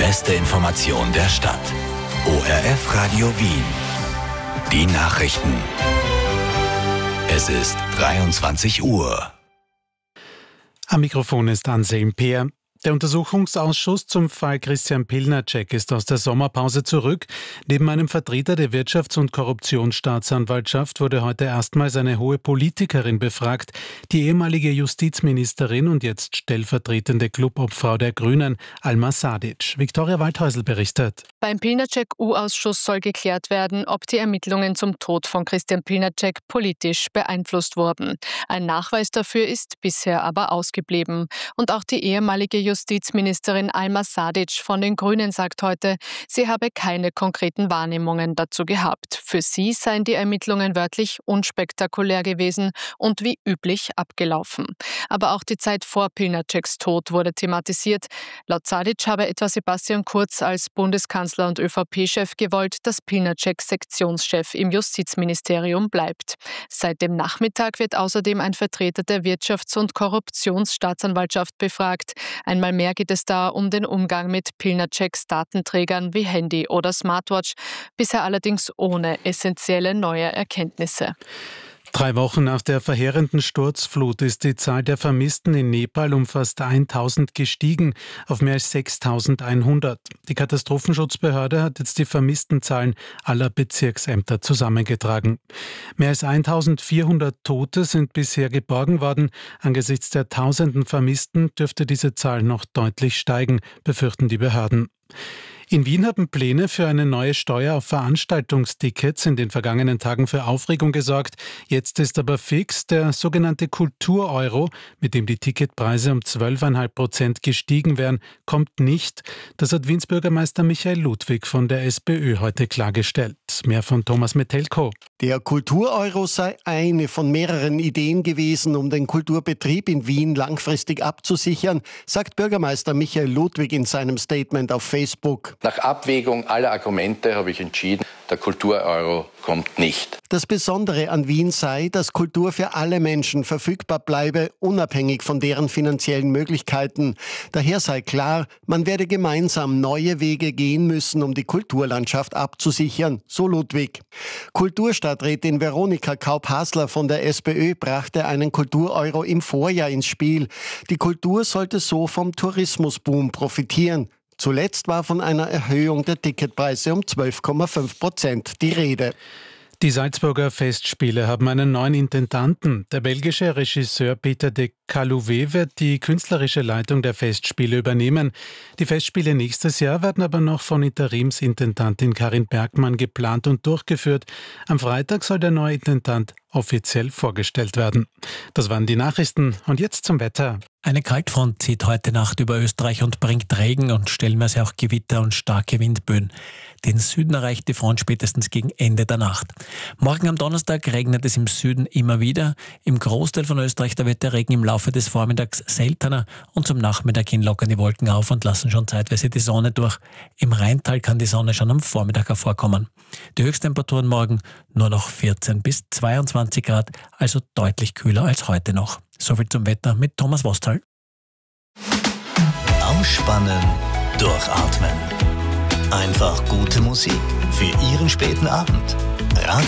beste Information der Stadt. ORF Radio Wien. Die Nachrichten. Es ist 23 Uhr. Am Mikrofon ist Anselm Peer. Der Untersuchungsausschuss zum Fall Christian Pilnacek ist aus der Sommerpause zurück. Neben einem Vertreter der Wirtschafts- und Korruptionsstaatsanwaltschaft wurde heute erstmals eine hohe Politikerin befragt, die ehemalige Justizministerin und jetzt stellvertretende Clubobfrau der Grünen, Alma Sadic. Viktoria Waldhäusl berichtet. Beim Pilnacek-U-Ausschuss soll geklärt werden, ob die Ermittlungen zum Tod von Christian Pilnacek politisch beeinflusst wurden. Ein Nachweis dafür ist bisher aber ausgeblieben. Und auch die ehemalige Justizministerin Alma Sadic von den Grünen sagt heute, sie habe keine konkreten Wahrnehmungen dazu gehabt. Für sie seien die Ermittlungen wörtlich unspektakulär gewesen und wie üblich abgelaufen. Aber auch die Zeit vor Pilnaceks Tod wurde thematisiert. Laut Sadic habe etwa Sebastian Kurz als Bundeskanzler und ÖVP-Chef gewollt, dass Pilnacek Sektionschef im Justizministerium bleibt. Seit dem Nachmittag wird außerdem ein Vertreter der Wirtschafts- und Korruptionsstaatsanwaltschaft befragt. Einmal mehr geht es da um den Umgang mit Pilnaceks Datenträgern wie Handy oder Smartwatch, bisher allerdings ohne essentielle neue Erkenntnisse. 3 Wochen nach der verheerenden Sturzflut ist die Zahl der Vermissten in Nepal um fast 1000 gestiegen, auf mehr als 6100. Die Katastrophenschutzbehörde hat jetzt die Vermisstenzahlen aller Bezirksämter zusammengetragen. Mehr als 1400 Tote sind bisher geborgen worden. Angesichts der tausenden Vermissten dürfte diese Zahl noch deutlich steigen, befürchten die Behörden. In Wien haben Pläne für eine neue Steuer auf Veranstaltungstickets in den vergangenen Tagen für Aufregung gesorgt. Jetzt ist aber fix, der sogenannte Kultur-Euro, mit dem die Ticketpreise um 12,5% gestiegen wären, kommt nicht. Das hat Wiens Bürgermeister Michael Ludwig von der SPÖ heute klargestellt. Mehr von Thomas Metelko. Der Kultur-Euro sei eine von mehreren Ideen gewesen, um den Kulturbetrieb in Wien langfristig abzusichern, sagt Bürgermeister Michael Ludwig in seinem Statement auf Facebook. Nach Abwägung aller Argumente habe ich entschieden, der Kultur-Euro kommt nicht. Das Besondere an Wien sei, dass Kultur für alle Menschen verfügbar bleibe, unabhängig von deren finanziellen Möglichkeiten. Daher sei klar, man werde gemeinsam neue Wege gehen müssen, um die Kulturlandschaft abzusichern, so Ludwig. Kulturstadträtin Veronika Kaup-Hasler von der SPÖ brachte einen Kultur-Euro im Vorjahr ins Spiel. Die Kultur sollte so vom Tourismusboom profitieren. Zuletzt war von einer Erhöhung der Ticketpreise um 12,5% die Rede. Die Salzburger Festspiele haben einen neuen Intendanten. Der belgische Regisseur Peter de Calouvet wird die künstlerische Leitung der Festspiele übernehmen. Die Festspiele nächstes Jahr werden aber noch von Interimsintendantin Karin Bergmann geplant und durchgeführt. Am Freitag soll der neue Intendant offiziell vorgestellt werden. Das waren die Nachrichten und jetzt zum Wetter. Eine Kaltfront zieht heute Nacht über Österreich und bringt Regen und stellenweise auch Gewitter und starke Windböen. Den Süden erreicht die Front spätestens gegen Ende der Nacht. Morgen am Donnerstag regnet es im Süden immer wieder. Im Großteil von Österreich da wird der Regen im Laufe des Vormittags seltener und zum Nachmittag hin lockern die Wolken auf und lassen schon zeitweise die Sonne durch. Im Rheintal kann die Sonne schon am Vormittag hervorkommen. Die Höchsttemperaturen morgen nur noch 14 bis 22 Grad, also deutlich kühler als heute noch. Soviel zum Wetter mit Thomas Wostal. Ausspannen, durchatmen. Einfach gute Musik für Ihren späten Abend.